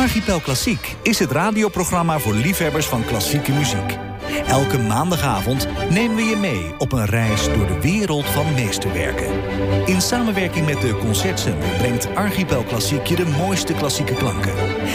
Archipel Klassiek is het radioprogramma voor liefhebbers van klassieke muziek. Elke maandagavond nemen we je mee op een reis door de wereld van meesterwerken. In samenwerking met de Concertzender brengt Archipel Klassiek je de mooiste klassieke klanken.